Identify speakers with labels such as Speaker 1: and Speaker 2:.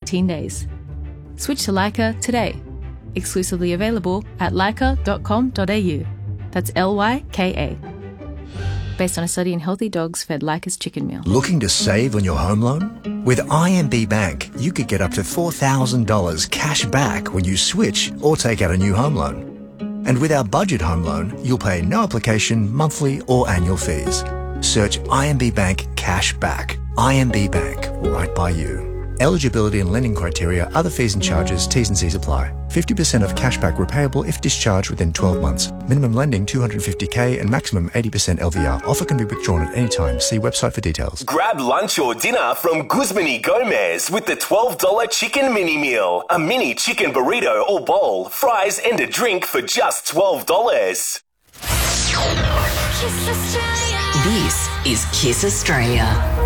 Speaker 1: 14 days. Switch to Lyca today. Exclusively available at lyca.com.au. That's Lyka. Based on a study in healthy dogs fed Lyca's chicken meal.
Speaker 2: Looking to save on your home loan? With IMB Bank, you could get up to $4,000 cash back when you switch or take out a new home loan. And with our budget home loan, you'll pay no application, monthly or annual fees. Search IMB Bank Cash Back. IMB Bank, right by you. Eligibility and lending criteria, other fees and charges, T's and C's apply. 50% of cashback repayable if discharged within 12 months. Minimum lending $250K and maximum 80% LVR. Offer can be withdrawn at any time. See website for details.
Speaker 3: Grab lunch or dinner from Guzman y Gomez with the $12 chicken mini meal. A mini chicken burrito or bowl, fries and a drink for just $12.
Speaker 4: This is Kiss Australia.